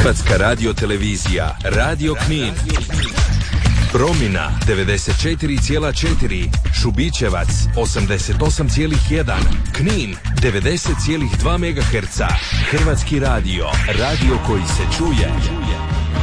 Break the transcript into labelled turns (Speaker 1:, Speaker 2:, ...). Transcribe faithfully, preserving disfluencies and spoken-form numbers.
Speaker 1: Hrvatska radiotelevizija, Radio Knin. Promina devedeset četiri zarez četiri, Šubićevac osamdeset osam zarez jedan, Knin devedeset zarez dva megaherca. Hrvatski radio, radio koji se čuje.